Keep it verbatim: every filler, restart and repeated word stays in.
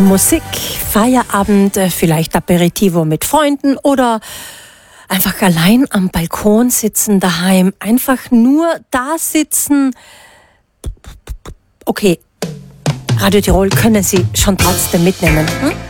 Musik, Feierabend, vielleicht Aperitivo mit Freunden oder einfach allein am Balkon sitzen, daheim, einfach nur da sitzen. Okay, Radio Tirol können Sie schon trotzdem mitnehmen. Hm?